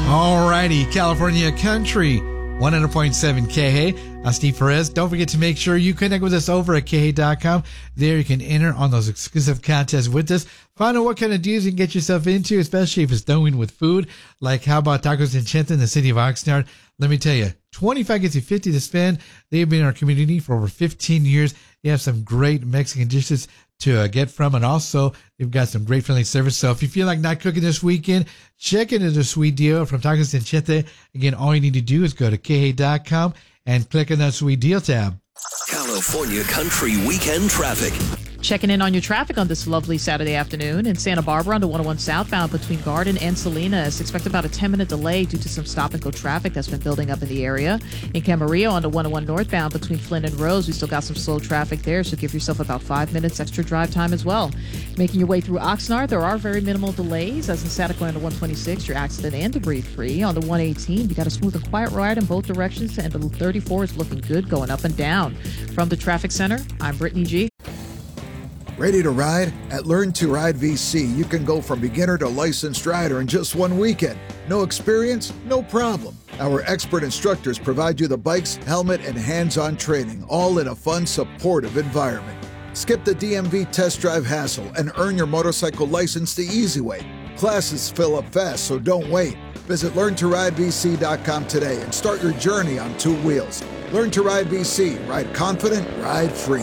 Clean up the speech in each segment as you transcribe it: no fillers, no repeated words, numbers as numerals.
Alrighty, California Country, 100.7 KHEY. I'm Steve Perez. Don't forget to make sure you connect with us over at KHEY.com. There you can enter on those exclusive contests with us. Find out what kind of deals you can get yourself into, especially if it's going with food. Like how about Tacos Enchanted in the city of Oxnard? Let me tell you, 25 gets you 50 to spend. They've been in our community for over 15 years. They have some great Mexican dishes to get from, and also they've got some great friendly service. So if you feel like not cooking this weekend, check into the sweet deal from Tacos Enchanted. Again, all you need to do is go to KHEY.com and click on that sweet deal tab. California Country Weekend Traffic. Checking in on your traffic on this lovely Saturday afternoon. In Santa Barbara on the 101 southbound between Garden and Salinas. Expect about a 10-minute delay due to some stop-and-go traffic that's been building up in the area. In Camarillo on the 101 northbound between Flint and Rose, we still got some slow traffic there, so give yourself about 5 minutes extra drive time as well. Making your way through Oxnard, there are very minimal delays, as in Santa Clara on the 126, you're accident and debris-free. On the 118, you got a smooth and quiet ride in both directions, and the 34 is looking good going up and down. From the Traffic Center, I'm Brittany G. Ready to ride? At Learn to Ride VC, you can go from beginner to licensed rider in just one weekend. No experience? No problem. Our expert instructors provide you the bikes, helmet, and hands-on training, all in a fun, supportive environment. Skip the DMV test drive hassle and earn your motorcycle license the easy way. Classes fill up fast, so don't wait. Visit LearnToRideVC.com today and start your journey on two wheels. Learn to Ride VC. Ride confident, ride free.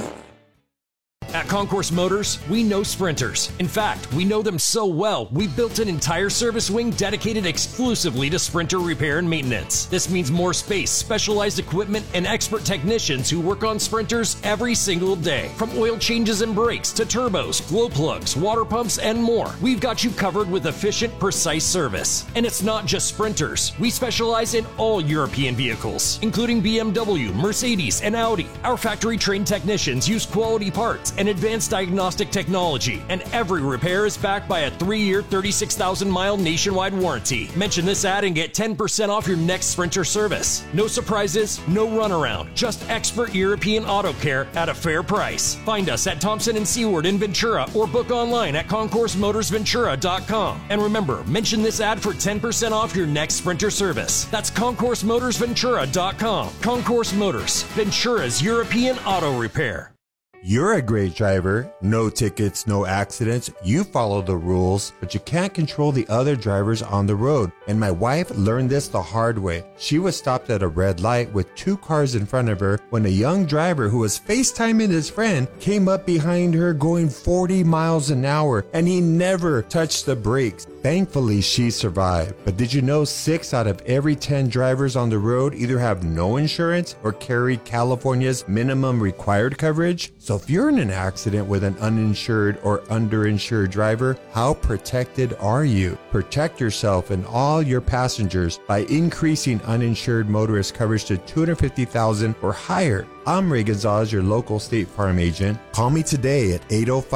At Concourse Motors, we know sprinters. In fact, we know them so well, we built an entire service wing dedicated exclusively to sprinter repair and maintenance. This means more space, specialized equipment, and expert technicians who work on sprinters every single day. From oil changes and brakes to turbos, glow plugs, water pumps, and more, we've got you covered with efficient, precise service. And it's not just sprinters. We specialize in all European vehicles, including BMW, Mercedes, and Audi. Our factory-trained technicians use quality parts and advanced diagnostic technology, and every repair is backed by a 3-year, 36,000-mile nationwide warranty. Mention this ad and get 10% off your next Sprinter service. No surprises, no runaround, just expert European auto care at a fair price. Find us at Thompson and Seward in Ventura or book online at ConcourseMotorsVentura.com. And remember, mention this ad for 10% off your next Sprinter service. That's ConcourseMotorsVentura.com. Concourse Motors, Ventura's European auto repair. You're a great driver. No tickets, no accidents. You follow the rules, but you can't control the other drivers on the road. And my wife learned this the hard way. She was stopped at a red light with 2 cars in front of her when a young driver who was FaceTiming his friend came up behind her going 40 miles an hour, and he never touched the brakes. Thankfully, she survived. But did you know 6 out of every 10 drivers on the road either have no insurance or carry California's minimum required coverage? So if you're in an accident with an uninsured or underinsured driver, how protected are you? Protect yourself and all your passengers by increasing uninsured motorist coverage to $250,000 or higher. I'm Ray Gonzalez, your local State Farm agent. Call me today at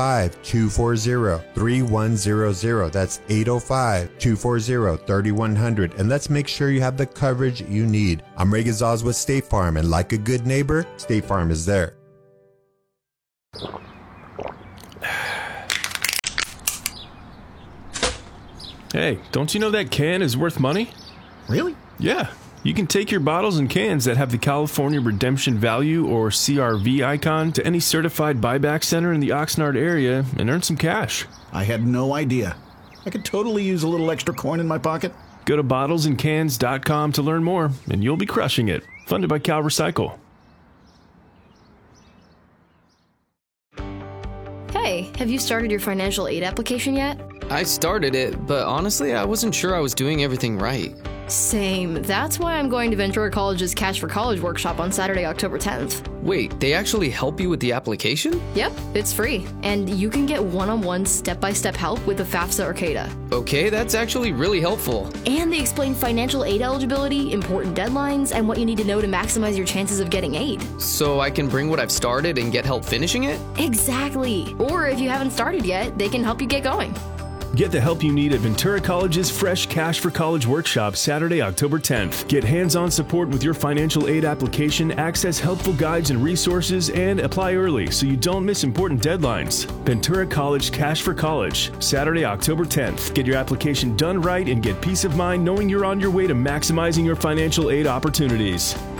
805-240-3100. That's 805-240-3100. And let's make sure you have the coverage you need. I'm Ray Gonzalez with State Farm, and like a good neighbor, State Farm is there. Hey, don't you know that can is worth money? Really? Yeah. You can take your bottles and cans that have the California Redemption Value or CRV icon to any certified buyback center in the Oxnard area and earn some cash. I had no idea. I could totally use a little extra coin in my pocket. Go to bottlesandcans.com to learn more, and you'll be crushing it. Funded by Cal Recycle. Hey, have you started your financial aid application yet? I started it, but honestly, I wasn't sure I was doing everything right. Same. That's why I'm going to Ventura College's Cash for College workshop on Saturday, October 10th. Wait, they actually help you with the application? Yep, it's free. And you can get one-on-one step-by-step help with the FAFSA or CADA. Okay, that's actually really helpful. And they explain financial aid eligibility, important deadlines, and what you need to know to maximize your chances of getting aid. So I can bring what I've started and get help finishing it? Exactly. Or if you haven't started yet, they can help you get going. Get the help you need at Ventura College's Fresh Cash for College Workshop Saturday, October 10th. Get hands-on support with your financial aid application, access helpful guides and resources, and apply early so you don't miss important deadlines. Ventura College Cash for College, Saturday, October 10th. Get your application done right and get peace of mind knowing you're on your way to maximizing your financial aid opportunities.